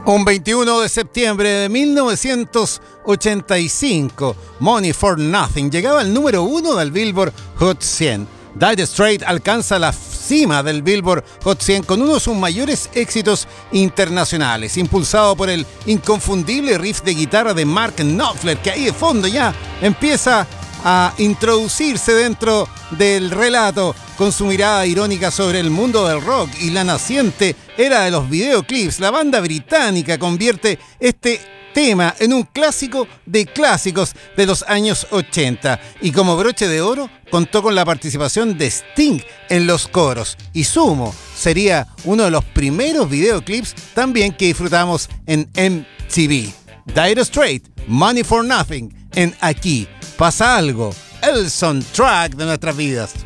Un 21 de septiembre de 1985, Money for Nothing llegaba al número 1 del Billboard Hot 100. Dire Straits alcanza la cima del Billboard Hot 100 con uno de sus mayores éxitos internacionales, impulsado por el inconfundible riff de guitarra de Mark Knopfler, que ahí de fondo ya empieza a introducirse dentro del relato con su mirada irónica sobre el mundo del rock y la naciente era de los videoclips. La banda británica convierte este tema en un clásico de clásicos de los años 80 y como broche de oro contó con la participación de Sting en los coros y Sumo sería uno de los primeros videoclips también que disfrutamos en MTV. Dire Straits, Money for Nothing, en Aquí Pasa Algo, el soundtrack de nuestras vidas.